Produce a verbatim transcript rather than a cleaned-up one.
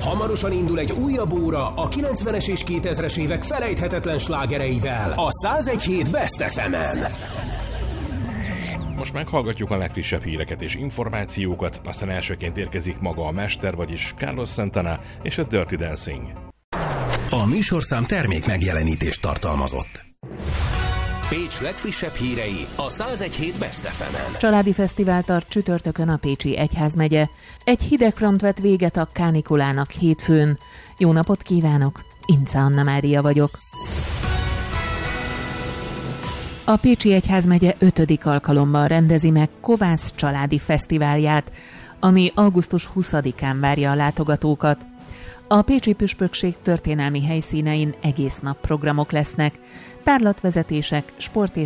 Hamarosan indul egy újabb óra a kilencvenes és kétezres évek felejthetetlen slágereivel a száz egy hét Best ef emen. Most meghallgatjuk a legfrissebb híreket és információkat, aztán elsőként érkezik maga a mester, vagyis Carlos Santana és a Dirty Dancing. A műsorszám termék megjelenítést tartalmazott. Pécs legfrissebb hírei a száz egy hét Best ef emen. Családi fesztivál tart csütörtökön a Pécsi Egyházmegye. Egy hideg front vett véget a kánikulának hétfőn. Jó napot kívánok! Ince Anna Mária vagyok. A Pécsi Egyházmegye ötödik alkalommal rendezi meg Kovász családi fesztiválját, ami augusztus huszadikán várja a látogatókat. A pécsi püspökség történelmi helyszínein egész nap programok lesznek, tárlatvezetések, sport és